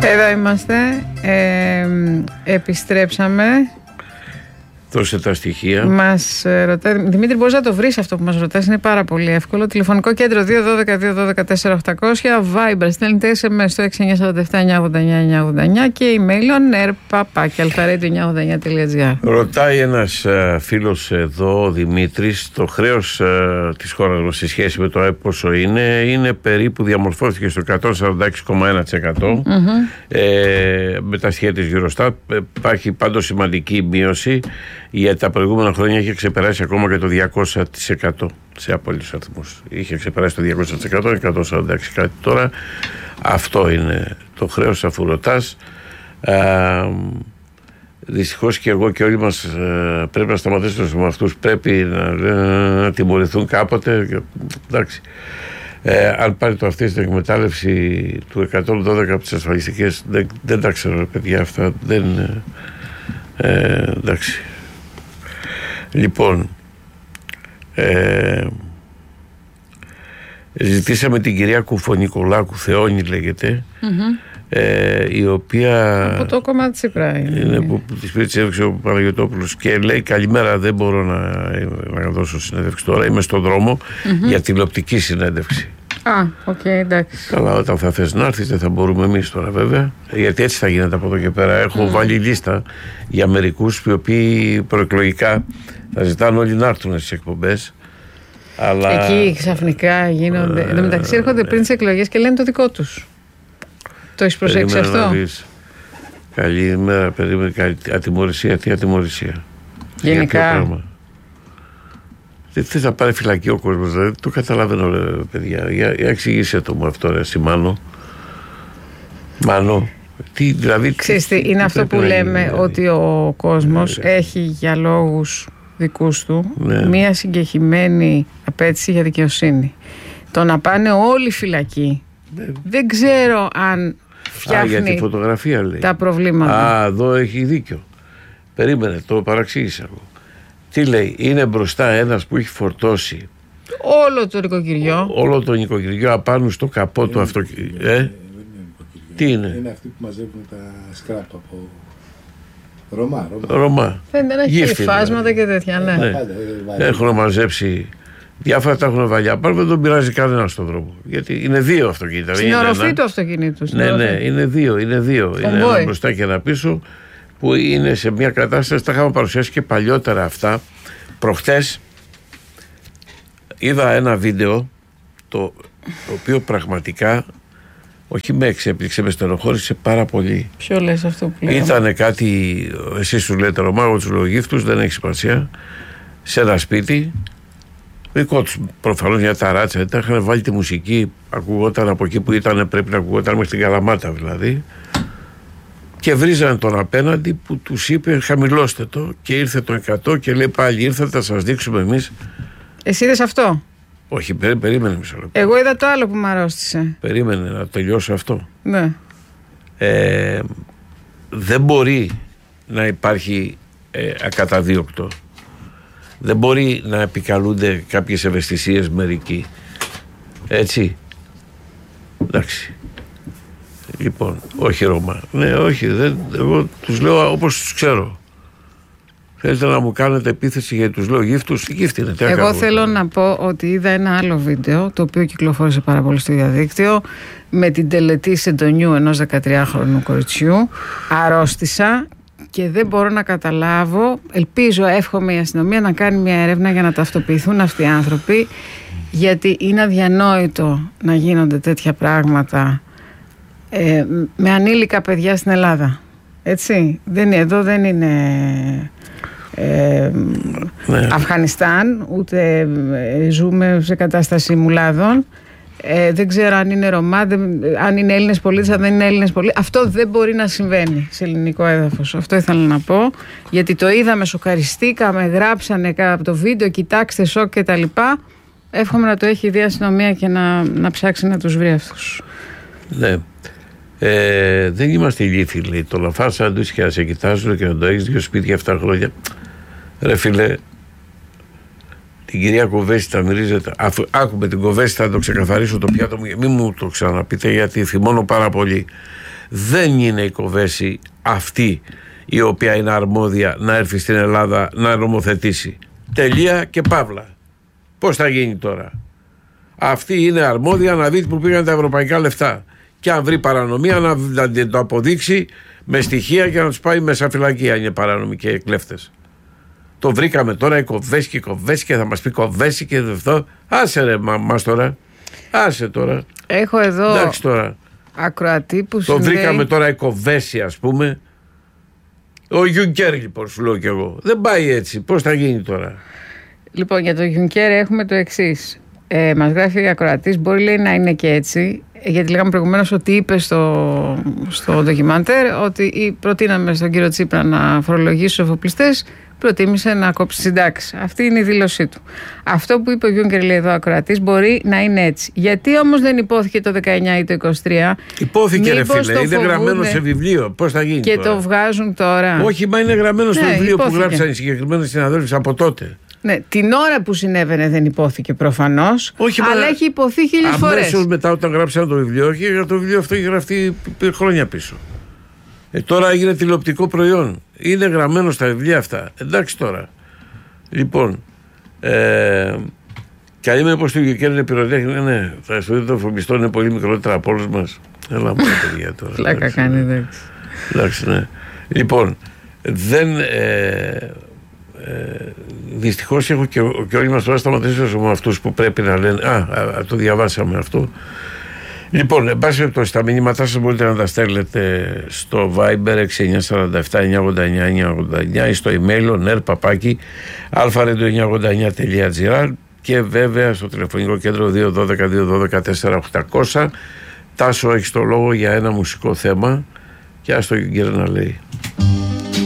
Εδώ είμαστε. Επιστρέψαμε. Δώσε τα στοιχεία. Μας ρωτάει, Δημήτρη, μπορείς να το βρεις αυτό που μας ρωτάς, είναι πάρα πολύ εύκολο. Τηλεφωνικό κέντρο 212-212-4800, Viber, στέλνετε SMS στο 6947-989-989 και email nerpa@alpha-radio989.gr. Ρωτάει ένας φίλος εδώ, ο Δημήτρης, το χρέος της χώρας μας σε σχέση με το ΑΕΠ πόσο είναι περίπου, διαμορφώθηκε στο 146,1%. Με τα στοιχεία της Eurostat υπάρχει πάντως σημαντική μείωση. Για τα προηγούμενα χρόνια είχε ξεπεράσει ακόμα και το 200% σε απόλυτους αριθμούς. Είχε ξεπεράσει το 200%, 146 κάτι. Τώρα αυτό είναι το χρέος, αφού ρωτάς. Δυστυχώς και εγώ και όλοι μας πρέπει να σταματήσουμε με αυτούς. Πρέπει να τιμωρηθούν κάποτε. Εντάξει. Αν πάρει το αυτή στην εκμετάλλευση του 112 από τις ασφαλιστικές, δεν τα ξέρω, παιδιά, αυτά δεν. Εντάξει. Λοιπόν, ζητήσαμε την κυρία Κουφονικολάκου, Θεόνη λέγεται, η οποία από το κόμμα της Τσίπρα είναι που της πήρε της έδειξε ο Παναγιωτόπουλος και λέει καλημέρα, δεν μπορώ να δώσω συνέντευξη τώρα, είμαι στον δρόμο για τηλεοπτική συνέντευξη. Οκ, εντάξει. Καλά, όταν θα θες να έρθεις δεν θα μπορούμε εμείς τώρα βέβαια, γιατί έτσι θα γίνεται από εδώ και πέρα. Έχω βάλει λίστα για μερικούς οι οποίοι προεκλογικά θα ζητάνε όλοι να έρθουν στις εκπομπές. Αλλά εκεί ξαφνικά γίνονται. Εν τω μεταξύ έρχονται πριν τις εκλογές και λένε το δικό τους. Το έχεις προσέξει αυτό? Καλημέρα, περίμενε. Ατιμωρησία, τι ατιμωρησία? Γενικά. Δεν θες να πάρει φυλακή ο κόσμος, δηλαδή το καταλαβαίνω, παιδιά. Για εξηγήσε το μου αυτό, ρε Μάνο. Μάνο. Ξέρεις τι, είναι αυτό που λέμε, ότι ο κόσμος έχει για λόγους δικούς του μία συγκεκριμένη απέτηση για δικαιοσύνη. Το να πάνε όλοι φυλακοί, δεν ξέρω αν φτιάχνει για τη φωτογραφία, λέει, τα προβλήματα. Εδώ έχει δίκιο. Περίμενε, το παραξήγησα εγώ. Τι λέει, είναι μπροστά ένας που έχει φορτώσει όλο το νοικοκυριό. Όλο το νοικοκυριό απάνω στο καπό του αυτοκίνητου. Τι είναι? Είναι αυτοί που μαζεύουν τα σκράπ από Ρώμα. Δεν έχει φάσματα και τέτοια, ναι. Έχουν μαζέψει διάφορα, τα έχουν βαλιά. Πάνω δεν τον πειράζει κανένα στον δρόμο. Γιατί είναι δύο αυτοκίνητα. Στην οροφή του αυτοκίνητου. Ναι, είναι δύο. Είναι ένα μπροστά και ένα πίσω, που είναι σε μια κατάσταση, τα είχαμε παρουσιάσει και παλιότερα αυτά. Προχτές είδα ένα βίντεο το οποίο πραγματικά όχι με εξέπληξε, με στενοχώρησε πάρα πολύ. Ποιο λες αυτό που λέω? Ήτανε κάτι, εσείς τους λέτε Ρωμά, εγώ τους λέω γύφτους, δεν έχει σημασία, σε ένα σπίτι δικό τους προφανώς, μια ταράτσα, είχαν βάλει τη μουσική, ακουγόταν από εκεί που ήταν, πρέπει να ακουγόταν μέχρι την Καλαμάτα δηλαδή, και βρίζανε τον απέναντι που τους είπε χαμηλώστε το, και ήρθε το 100 και λέει πάλι ήρθατε, θα σας δείξουμε εμείς. Εσύ είδες αυτό? Όχι, περίμενε μισό λεπτό. Εγώ είδα το άλλο που μου αρρώστησε. Περίμενε να τελειώσω αυτό. Ναι. Δεν μπορεί να υπάρχει ακαταδίωκτο. Δεν μπορεί να επικαλούνται κάποιες ευαισθησίες μερικοί. Έτσι. Εντάξει. Λοιπόν, όχι Ρώμα. Ναι, όχι. Εγώ τους λέω όπως τους ξέρω. Θέλετε να μου κάνετε επίθεση γιατί τους λέω γύφτους? Γύφτη είναι. Εγώ θέλω να πω ότι είδα ένα άλλο βίντεο, το οποίο κυκλοφόρησε πάρα πολύ στο διαδίκτυο, με την τελετή συντονιού ενός 13χρονου κοριτσιού. Αρρώστησα και δεν μπορώ να καταλάβω. Ελπίζω, εύχομαι η αστυνομία να κάνει μια έρευνα για να ταυτοποιηθούν αυτοί οι άνθρωποι, γιατί είναι αδιανόητο να γίνονται τέτοια πράγματα με ανήλικα παιδιά στην Ελλάδα. Έτσι. Εδώ δεν είναι Αφγανιστάν, ούτε ζούμε σε κατάσταση μουλάδων. Δεν ξέρω αν είναι Ρωμά, αν είναι Έλληνες πολίτες, αν δεν είναι Έλληνες πολίτες. Αυτό δεν μπορεί να συμβαίνει σε ελληνικό έδαφος. Αυτό ήθελα να πω, γιατί το είδαμε, σοκαριστήκαμε, γράψανε από το βίντεο, κοιτάξτε, σοκ και τα λοιπά. Εύχομαι να το έχει δει η αστυνομία και να ψάξει να τους βρει αυτούς. Ναι. Δεν είμαστε ηλίθιοι, λέει. Το να φας σάντουιτς και να σε κοιτάζουν και να το έχεις δύο σπίτια 7 χρόνια. Ρε φίλε, την κυρία Κοβέση τα μυρίζετε. Αφού άκουμε την Κοβέση, θα το ξεκαθαρίσω το πιάτο μου. Μην μου το ξαναπείτε, γιατί θυμώνω πάρα πολύ. Δεν είναι η Κοβέση αυτή η οποία είναι αρμόδια να έρθει στην Ελλάδα να νομοθετήσει. Τελεία και παύλα. Πώς θα γίνει τώρα? Αυτή είναι αρμόδια να δει που πήγαν τα ευρωπαϊκά λεφτά. Και αν βρει παρανομία να το αποδείξει με στοιχεία και να τους πάει μέσα φυλακή, αν είναι παράνομοι και κλέφτες. Το βρήκαμε τώρα η Κοβέση και θα μας πει Κοβέση και αυτό. Άσε ρε μας τώρα. Άσε τώρα. Έχω εδώ εντάξει, τώρα. ακροατή που το βρήκαμε τώρα η Κοβέση, ας πούμε. Ο Γιουνκέρ, λοιπόν, σου λέω κι εγώ. Δεν πάει έτσι. Πώς θα γίνει τώρα? Λοιπόν, για το Γιουνκέρ έχουμε το εξής. Μας γράφει η ακροατής, μπορεί λέει να είναι και έτσι, γιατί λέγαμε προηγουμένως ότι είπε στο ντοκιμαντέρ ότι προτείναμε στον κύριο Τσίπρα να φορολογήσει τους εφοπλιστές, προτίμησε να κόψει συντάξεις. Αυτή είναι η δήλωσή του. Αυτό που είπε ο Γιούνκερ, λέει εδώ ακροατής, μπορεί να είναι έτσι. Γιατί όμως δεν υπόθηκε το 19 ή το 23? Υπόθηκε, ρε φίλε, είναι γραμμένο σε βιβλίο. Πώς θα γίνει και τώρα? το βγάζουν τώρα. Όχι, μα είναι γραμμένο στο βιβλίο που γράψαν οι συγκεκριμένοι συναδέλφοι από τότε. Ναι, την ώρα που συνέβαινε δεν υπόθηκε προφανώς, αλλά έχει υποθεί 1000 φορές. Αμέσως μετά, όταν γράψαν το βιβλίο, και το βιβλίο αυτό έχει γραφτεί χρόνια πίσω. Τώρα έγινε τηλεοπτικό προϊόν. Είναι γραμμένο στα βιβλία αυτά. Εντάξει τώρα. Λοιπόν, καλή με πως το Γιουκέρ είναι πυροτέχνη. Ναι, τα ιστορία των φοβιστών είναι πολύ μικρότερα από όλους μας. Έλα μου, παιδιά τώρα. Πλάκα κάνει, εντάξει. Εντάξει, ναι. Λοιπόν, δεν... δυστυχώς έχω και όλοι μας τώρα σταματήσουμε με αυτούς που πρέπει να λένε το διαβάσαμε αυτό. Λοιπόν, εν πάση περιπτώσει, τα μηνύματά σας μπορείτε να τα στέλνετε στο Viber 6947-989-989 ή στο email ner@alpharedo989.gr και βέβαια στο τηλεφωνικό κέντρο 212-212-4-800. Τάσο, έχεις το λόγο για ένα μουσικό θέμα και ας το Γιουγκέρ να λέει.